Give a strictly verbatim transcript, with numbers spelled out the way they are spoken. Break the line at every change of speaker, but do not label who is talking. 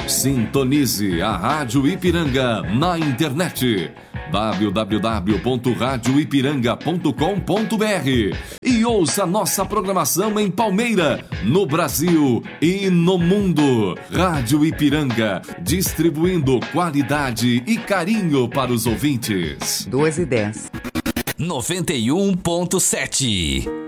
Sintonize a Rádio Ipiranga na internet w w w ponto rádio ipiranga ponto com ponto b r e ouça nossa programação em Palmeira, no Brasil e no mundo. Rádio Ipiranga, distribuindo qualidade e carinho para os ouvintes.
duas e dez.
noventa e um ponto sete.